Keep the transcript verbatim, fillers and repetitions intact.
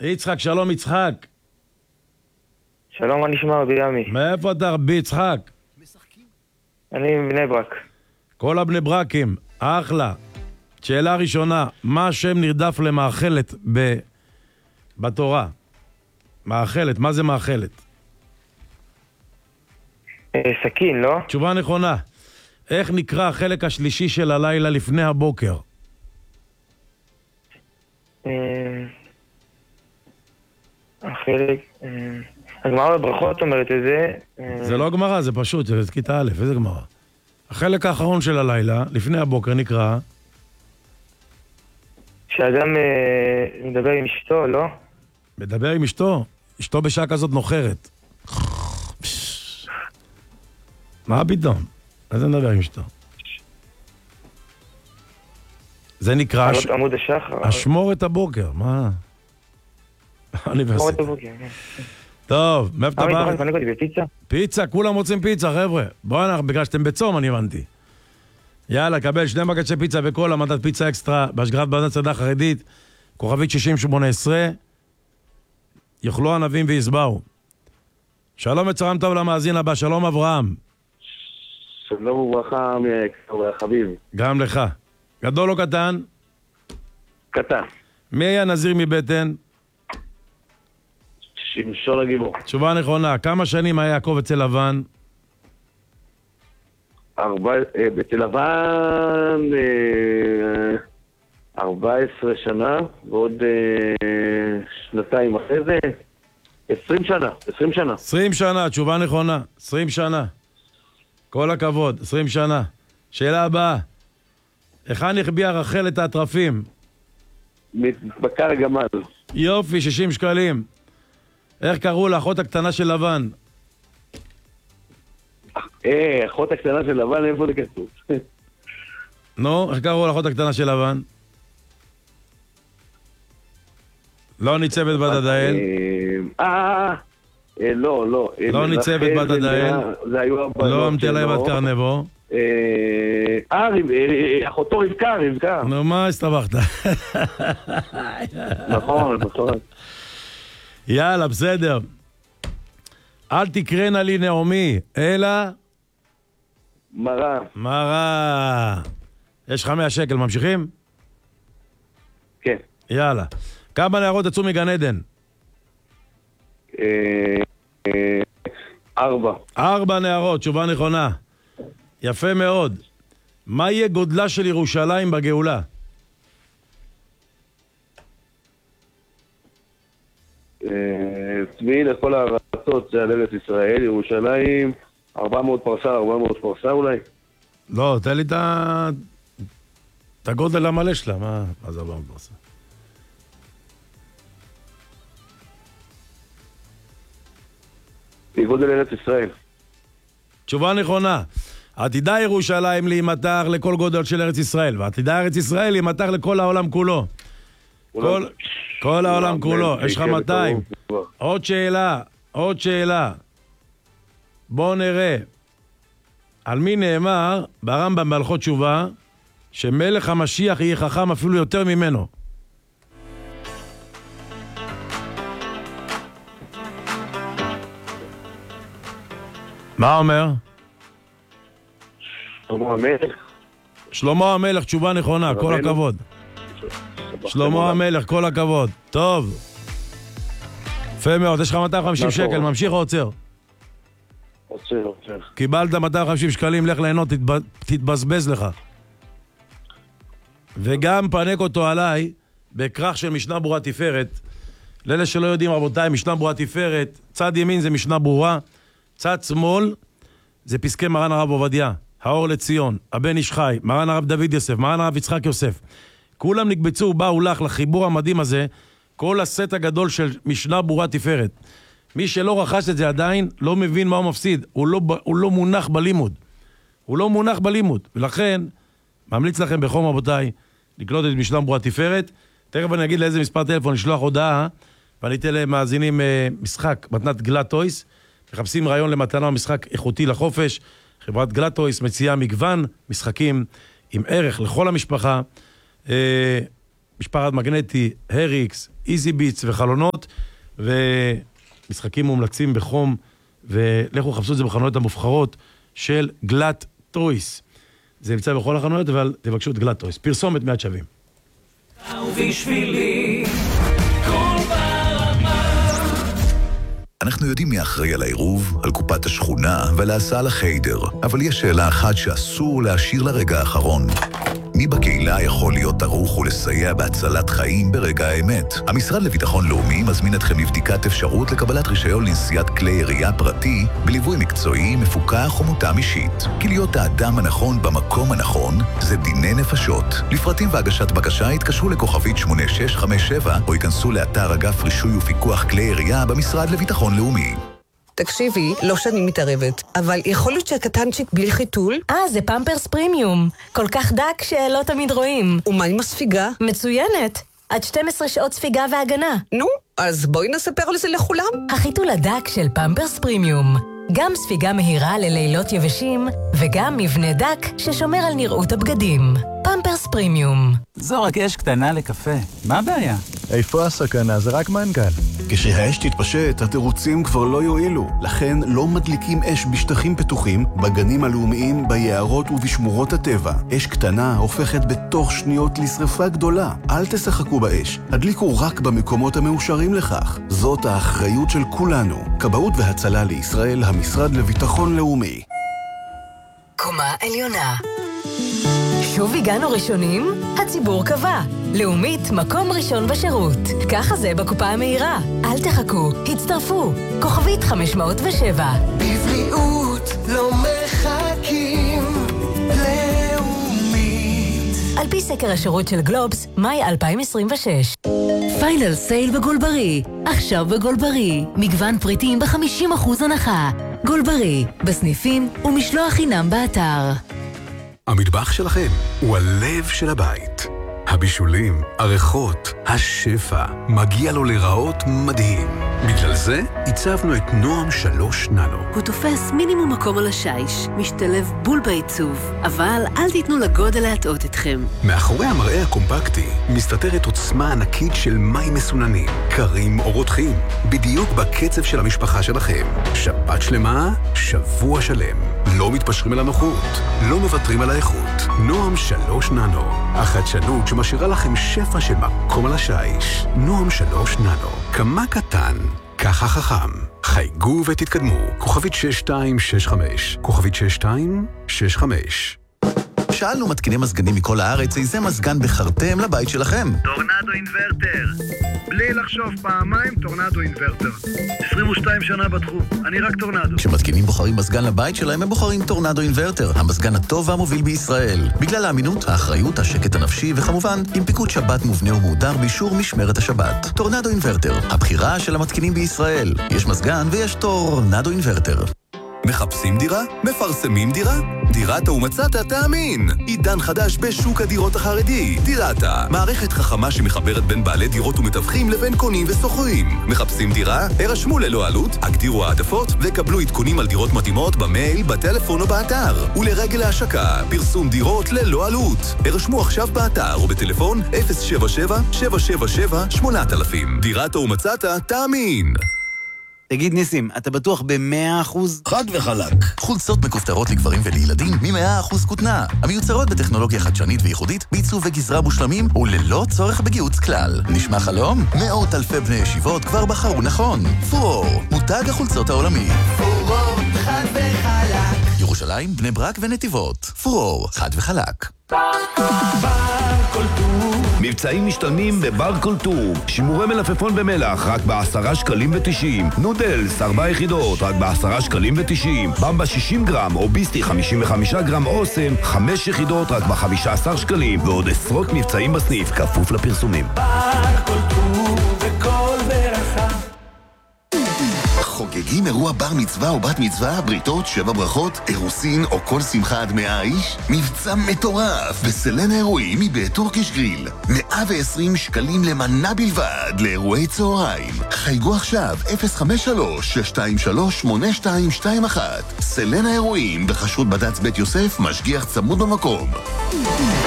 יצחק, שלום יצחק. שלום, מה נשמע רבי ימי? מאיפה אתה רבי יצחק? אני מבני ברק. כל הבני ברקים, אחלה. שאלה ראשונה, מה השם נרדף למאכלת ב... בתורה? מאכלת, מה זה מאכלת? אה, סכין, לא? תשובה נכונה. איך נקרא החלק השלישי של הלילה לפני הבוקר? אה, החלק... אה, הגמרא בברכות אומרת את זה. אה, זה לא גמרא, זה פשוט, זה כיתה א', איזה גמרא? החלק האחרון של הלילה, לפני הבוקר, נקרא... שאדם אה, מדבר עם אשתו, לא? מדבר עם אשתו? אשתו בשעה כזאת נוחרת. מה פתאום? איזה מדבר עם אשתו? זה נקרא... ש... עמוד השחר. אשמור את הבוקר, מה? אשמור את הבוקר, כן. טוב, מאיפה אתה בא? מה מתפנק אותי בפיצה? פיצה, כולם רוצים פיצה, חבר'ה. בואו אנחנו, בגלל שאתם בצום, אני הבנתי. יאללה, קבל שני בקשי פיצה וכל המדד פיצה אקסטרה, בהשגרת בעדת צדה חרדית, כוכבית שישים שמונה עשרה, יאכלו ענבים ויסבאו. שלום וצהריים טוב למאזין הבא, שלום אברהם. שלום וברכה מהחביב. גם לך. גדול או קטן? קטן. מי היה נזיר מבטן? שמשון הגיבור. תשובה נכונה. כמה שנים היה יעקב אצל לבן? ארבע... אצל לבן ארבע עשרה שנה, ועוד שנתיים אחרי זה עשרים שנה. עשרים שנה. עשרים שנה, תשובה נכונה. עשרים שנה. כל הכבוד, עשרים שנה. שאלה הבאה. היכן החביאה רחל את האטרפים? בקר הגמל. יופי, שישים שקלים. איך קראו לאחות הקטנה של לבן? אה, אחות הקטנה של לבן, איפה זה כתוב? נו, איך קראו לאחות הקטנה של לבן? לא ניצבת בת הדאל. אה, לא, לא. לא ניצבת בת הדאל. לא אמתלה בת קרנבו. אה, אחותו רבקה, רבקה. נו, מה הסתבכת? נכון, נכון. יאללה, בסדר. אל תקרנה לי נעמי, אלא... מרה. מרה. יש לך מאה שקל, ממשיכים? כן. יאללה. כמה נערות יצאו מגן עדן? ארבע. ארבע נערות, תשובה נכונה. יפה מאוד. מה יהיה גודלה של ירושלים בגאולה? צבי לכל הארצות זה על ארץ ישראל, ירושלים, ארבע מאות פרסה, ארבע מאות פרסה אולי? לא, תן לי את הגודל המלא שלה, מה זה ארבע מאות פרסה? היא גודל ארץ ישראל. תשובה נכונה. עתידה ירושלים להימתח לכל גודל של ארץ ישראל, ועתידה ארץ ישראל להימתח לכל העולם כולו. כל... כל העולם כולו, יש לך מאתיים. עוד שאלה, עוד שאלה. בואו נראה. על מי נאמר ברמב"ם בהלכות תשובה שמלך המשיח יהיה חכם אפילו יותר ממנו? מה אומר? שלמה המלך. שלמה המלך, תשובה נכונה, כל הכבוד. שלמה המלך, כל הכבוד. טוב. יפה מאוד, יש לך מאתיים וחמישים שקל, ממשיך או עוצר? עוצר, עוצר. קיבלת מאתיים וחמישים שקלים, לך ליהנות, תתבזבז לך. וגם פנק אותו עליי, בכרך של משנה ברורה תפארת. לאלה שלא יודעים, רבותיי, משנה ברורה תפארת, צד ימין זה משנה ברורה, צד שמאל זה פסקי מרן הרב עובדיה, האור לציון, הבן איש חי, מרן הרב דוד יוסף, מרן הרב יצחק יוסף. כולם נקבצו, באו לך לחיבור המדהים הזה, כל הסט הגדול של משנה ברורה תפארת. מי שלא רכש את זה עדיין, לא מבין מה הוא מפסיד. הוא לא, הוא לא מונח בלימוד. הוא לא מונח בלימוד. ולכן, ממליץ לכם בחום רבותיי, לקלוט את משנה ברורה תפארת. תכף אני אגיד לאיזה מספר טלפון לשלוח הודעה, ואני אתן למאזינים אה, משחק, מתנת גלטויס. מחפשים רעיון למתנה ומשחק איכותי לחופש. חברת גלטויס מציעה מגוון משחקים עם ערך לכל המשפחה. אה, משפחת מגנטי, הריקס, איזי ביטס וחלונות. ומשחקים מומלצים בחום, ולכו חפשו את זה בחנויות המובחרות של גלאט טויס. זה נמצא בכל החנויות, אבל תבקשו את גלאט טויס. פרסומת מעט שווים. ובשבילי אנחנו יודעים מי אחראי על העירוב, על קופת השכונה ועל ההסעה לחיידר, אבל יש שאלה אחת שאסור להשאיר לרגע האחרון. מי בקהילה יכול להיות ערוך ולסייע בהצלת חיים ברגע האמת? המשרד לביטחון לאומי מזמין אתכם לבדיקת אפשרות לקבלת רישיון לנסיעת כלי ירייה פרטי בליווי מקצועי, מפוקח ומותאם אישית. כי להיות האדם הנכון במקום הנכון זה דיני נפשות. לפרטים והגשת בקשה התקשרו לכוכבית שמונה שש חמש שבע או ייכנסו לאתר אגף רישוי ופיקוח כלי ירייה במשרד לביטחון לאומי. תקשיבי, לא שאני מתערבת, אבל יכול להיות שהקטנצ'יק בלי חיתול? אה, זה פמפרס פרימיום. כל כך דק שלא תמיד רואים. ומה עם הספיגה? מצוינת. עד שתים עשרה שעות ספיגה והגנה. נו, אז בואי נספר לזה לכולם. החיתול הדק של פמפרס פרימיום. גם ספיגה מהירה ללילות יבשים, וגם מבנה דק ששומר על נראות הבגדים. פמפרס פרימיום. זו רק אש קטנה לקפה. מה הבעיה? איפה הסכנה? זה רק מנכ"ל. כשהאש תתפשט, התירוצים כבר לא יועילו. לכן לא מדליקים אש בשטחים פתוחים, בגנים הלאומיים, ביערות ובשמורות הטבע. אש קטנה הופכת בתוך שניות לשרפה גדולה. אל תשחקו באש. הדליקו רק במקומות המאושרים לכך. זאת האחריות של כולנו. כבאות והצלה לישראל, המשרד לביטחון לאומי. קומה עליונה. שוב הגענו ראשונים? הציבור קבע. לאומית, מקום ראשון בשירות. ככה זה בקופה המהירה. אל תחכו, הצטרפו. כוכבית חמש מאות ושבע. בבריאות לא מחכים. לאומית. על פי סקר השירות של גלובס, מאי אלפיים עשרים ושש. פיינל סייל בגולברי. עכשיו בגולברי. מגוון פריטים ב-חמישים אחוז הנחה. גולברי, בסניפים ומשלוח חינם באתר. המטבח שלכם הוא הלב של הבית. הבישולים, הריחות, השפע, מגיע לו לראות מדהים. בגלל זה הצבנו את נועם שלוש ננו. הוא תופס מינימום מקום על השיש, משתלב בול בעיצוב, אבל אל תיתנו לגודל להטעות אתכם. מאחורי המראה הקומפקטי מסתתרת עוצמה ענקית של מים מסוננים, קרים או רותחים, בדיוק בקצב של המשפחה שלכם. שבת שלמה, שבוע שלם. לא מתפשרים על הנוחות, לא מוותרים על האיכות. נועם שלוש ננו, החדשנות שמשאירה לכם שפע של מקום על השיש. נועם שלוש ננו, כמה קטן, ככה חכם. חייגו ותתקדמו. כוכבית שש שתיים שש חמש, כוכבית שש שתיים שש חמש. שאלנו מתקיני מזגנים מכל הארץ, איזה מזגן בחרתם לבית שלכם? טורנדו אינברטר. בלי לחשוב פעמיים, טורנדו אינברטר. עשרים ושתיים שנה בתחום, אני רק טורנדו. כשמתקינים בוחרים מזגן לבית שלהם, הם בוחרים טורנדו אינברטר, המזגן הטוב והמוביל בישראל. בגלל האמינות, האחריות, השקט הנפשי, וכמובן, עם פיקוד שבת מובנה ומהודר באישור משמרת השבת. טורנדו אינברטר, הבחירה של המתקינים בישראל. יש מזגן ויש טורנדו אינברטר. מחפשים דירה? מפרסמים דירה? דירתה ומצאת תאמין. עידן חדש בשוק הדירות החרדי. דירתה, מערכת חכמה שמחברת בין בעלי דירות ומתווכים לבין קונים וסוחרים. מחפשים דירה? הרשמו ללא עלות, הגדירו העדפות וקבלו עדכונים על דירות מתאימות במייל, בטלפון או באתר. ולרגל ההשקה, פרסום דירות ללא עלות. הרשמו עכשיו באתר או בטלפון אפס שבע שבע שבע שבע שבע שמונה אלף. דירתה ומצאת תאמין. תגיד ניסים, אתה בטוח ב-מאה אחוז? חד וחלק. חולצות מכופתרות לגברים ולילדים מ-מאה אחוז כותנה. המיוצרות בטכנולוגיה חדשנית וייחודית, בעיצוב וגזרה מושלמים וללא צורך בגיוץ כלל. נשמע חלום? מאות אלפי בני ישיבות כבר בחרו נכון. פורור, מותג החולצות העולמי. פורור, חד וחלק. ירושלים, בני ברק ונתיבות. פורור, חד וחלק. בר כל טוב. מבצעים משתלמים בבר כל טוב. שימורי מלפפון במלח רק בעשרה שקלים ותשעים. נודלס ארבע יחידות רק בעשרה שקלים ותשעים. במבה שישים גרם או ביסטי חמישים וחמישה גרם אוסם חמש יחידות רק בחמישה עשר שקלים. ועוד עשרות מבצעים בסניף כפוף לפרסומים. בר כל טוב וכל ברכה. חוגגים אירוע בר מצווה או בת מצווה, בריתות, שבע ברכות, אירוסין או כל שמחה עד מאה איש? מבצע מטורף בסלן האירועים מבית טורקיש גריל. מאה ועשרים שקלים למנה בלבד לאירועי צהריים. חייגו עכשיו אפס חמש שלוש שש שתיים שלוש שמונה שתיים שתיים אחת. סלן האירועים בחשרות בד"ץ בית יוסף, משגיח צמוד במקום.